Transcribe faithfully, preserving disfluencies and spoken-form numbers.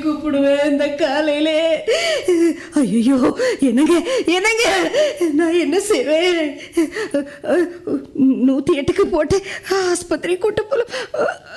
கூப்பிடுவேன் இந்த காலையிலே. ஐயோ, என்னங்க என்னங்க, நான் என்ன செய்வேன்? நூற்றி எட்டுக்கு போட்டு ஆஸ்பத்திரி கூட்டு போல.